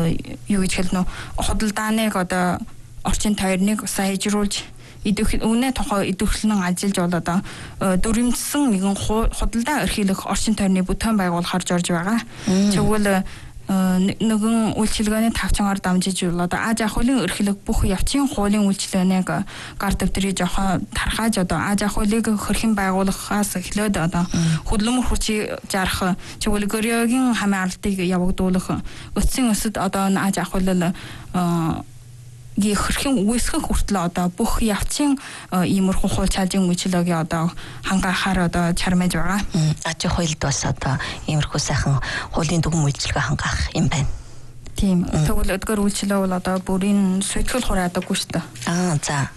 юу гэж хэлнэ худалдааныг одоо орчин тойрныг сайжруулж үнэ тухай идэвхлэн ажиллаж болоод дүрмжсэн нэгэн худалдаа эрхлэх орчин тойрны бүтээн байгуулахаар зорж байгаа. Тэгвэл нэгэн үйлчилгээний тавчангаар дамжиж болоод Аз ахуйлын эрхлэх бүх явцын хуулийн үйлчилгээнийг гар дэвтрийг жоохон тархааж одоо Аз ахуйлыг хөрхэн байгуулахаас эхлээд одоо хөдөлмөр хүчийг жарах тэгвэл гөрөөгийн хамын ардыг явагдуулах өссөн өсөд одоо Аз ахуйлал хөрхэн үүсгэх хүртэл одоо бүх явцын иймэрхүү хууль цаажийн үйлчилгээгээ одоо хангаахаар одоо чармаж байгаа. Аз ахуйлд бас одоо иймэрхүү сайхан хуулийн дүгм үйлчилгээ хангаах юм байна. Тийм. Тэгвэл өдгөр үйлчилгээ бол одоо бүрийн суйтгэл хураадаггүй шүү дээ. За.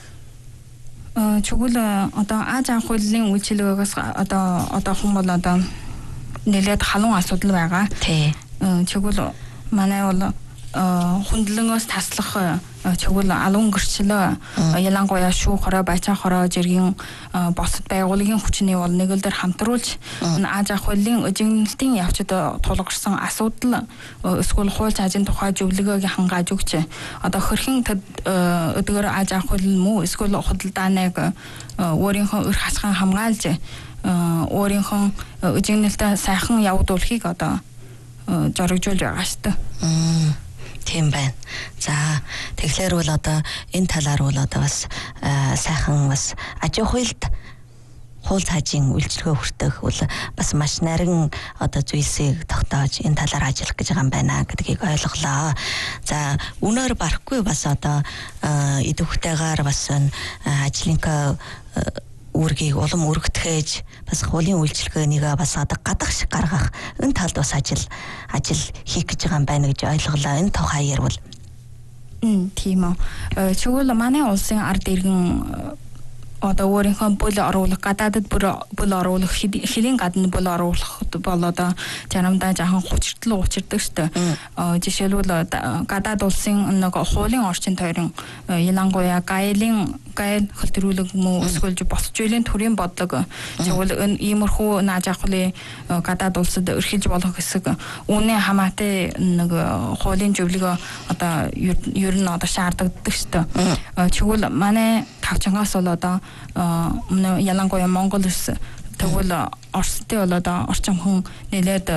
Тэгвэл одоо Аз ахуйлын үйлчилгээгээс одоо хүн бол одоо нэлээд халуун асуудал байгаа. Тий. Тэгвэл манай бол хүндлэнгээс таслах тэгвэл алуун гэрчлээ ялангуяа шүү хороо байцаа хороо жиргэн босод байгууллагын хүчний бол нэг л дээр хамтруулж Аз ахуйлын өжигнэлтийн явцад тулгарсан асуудал эсвэл хууль цаажийн тухай зөвлөгөөг хангааж өгч одоо хөрхэн өдгөр Аз ахуйл муу эсвэл худалдааныг өөрийнхөө эрх хасган хамгаалж өөрийнхөө өжигнэлтээ сайхан явуулахыг одоо зоригжуулж байгаа шүү дээ. Тийм байна. За тэгэхээр бол одоо энэ талаар бол одоо бас сайхан бас аж ахуйлд хууль цаажийн үйлчилгээ хүртэх бол бас маш нарийн одоо зүйлсийг тогтоож энэ талаар ажиллах гэж байгаа юм байна гэдгийг ойлголоо. За үнээр барахгүй бас одоо идэвхтэйгээр бас ажлынхаа үүргийг улам өргөтгөөж бас хуулийн үйлчилгээнийг бас одоо гадах шиг гаргах энэ талд бас ажил хийх гэж байгаа юм байна гэж ойлголоо. Энэ тох хаяар бол тийм үү. Чигвэл манай улсын ард иргэн одоо өөрийнхөө бүл оруулах гадаадд бүл оруулах хэлийн гадна бүл оруулахд бол одоо заримдаа жаахан хүчртэл учирдаг шүү дээ. Жишээлбэл гадаад улсын нэг хуулийн орчин тойрон ялангуяа gail хөлтрүүлэг мөн эсвэл босч үеийн төрийн бодлого тэгвэл иймэрхүү Аз ахуйлын гадаад улсад эрхэлж болох хэсэг үүний хамаатай нэг хуулийн зөвлөгөө одоо ер нь одоо шаарддаг шүү дээ. Тэгвэл манай тавчангаас бол одоо ялангуяа Монгол улс тэгвэл Оростой бол одоо орчин хүн нэлээд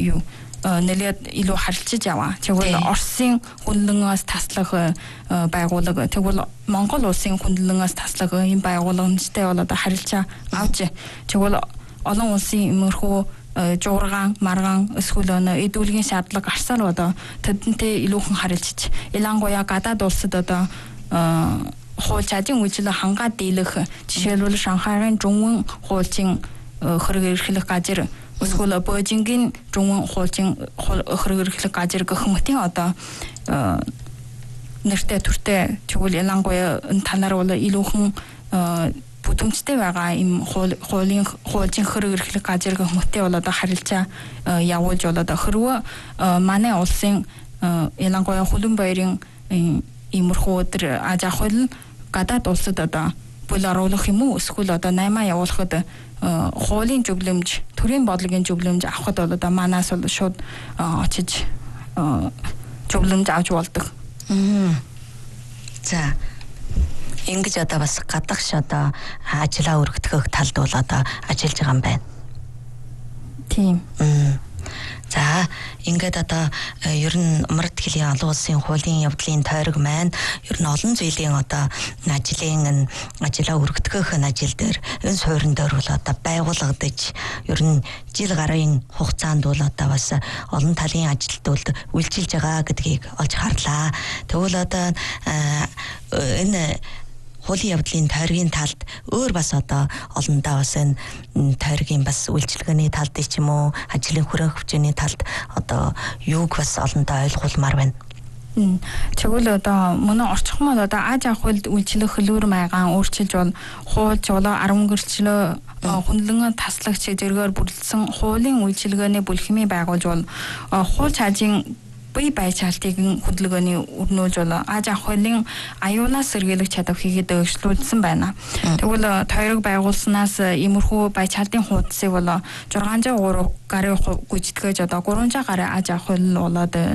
илүү харилцаж яваа. Тэгвэл Оросын хүндлэнгээс таслах байгууллага тэгвэл Монгол улсын хүндлэнгээс таслах ийм байгууллагатай бол одоо харилцаа авч тэгвэл олон улсын имерхүү жуургаан, маргаан эсвэл эдүүлгийн шаардлага гарсаар одоо тэдэнтэй илүүхэн харилцаж ялангуяа гадаад улсад одоо хууль цаажийн үйлчилгээ хангаад дийлэх жишээлбэл Шанхайгийн Жунвэн хуулийн хөрөг эрхлэх газар эсвэл Бээжингийн Жунвэн хуулийн хөрөг эрхлэх газар гэх мэтийн одоо нэртэй төртэй тэгвэл ялангуяа энэ талаар бол илүүхэн бүтээмжтэй байгаа ийм хуулийн хөрөг эрхлэх газар гэх мэтийн бол одоо харилцаа явуулж болоод хэрвээ манай улсын ялангуяа хөлбөмбө баярын иймэрхүү өдөр Аз ахуйл гадаад улсад одоо бүл оруулах юм уу эсвэл одоо наймаа явуулахад хуулийн зөвлөмж, төрийн бодлогын зөвлөмж авахд бол одоо манаас бол шууд очиж зөвлөмж авч болдог. За ингэж одоо бас гадагш одоо ажиллаа өргөдгөх талд бол одоо ажиллаж байгаа юм байна. Тийм. За ингээд одоо ер нь Умард хэлний олон улсын хуулийн явдлын тойрог маань ер нь олон зүйлийн одоо ажиллаа өргөдгөх ажил дээр энэ суурин дээр бол одоо байгуулагдаж ер нь жил гарын хугацаанд бол одоо бас олон талын ажилд үйлчилж байгаа гэдгийг олж харлаа. Тэгвэл одоо энэ хуулийн явдлын тойргийн талд өөр бас одоо олондоо бас энэ тойргийн бас үйлчилгээний талд ч юм уу ажлын хүрээнд хүчний талд одоо юуг бас олондоо ойлгуулмаар байна. Тэгвэл одоо мөн орчхон бол одоо Аз ахуйлд үйлчлэх хөлөөр маягаан өөрчилж бол хууль жолоо 10 гэрчлөө хүндлэн таслагч зэргээр бүрдсэн хуулийн үйлчилгээний бүлхмийг байгуулж бол хууль цаажийн бие байцаалтыг хөдөлгөөний өрнүүлж бол Аз ахуйлын аюулаас сэргийлэх чадварыг дэвшлүүлсэн байна. Тэгвэл тойрог байгуулснаас иймэрхүү байцаалтын хуудсыг бол 603 гарын гүйцэтгэж одоо 300 гаруй Аз ахуйл болоод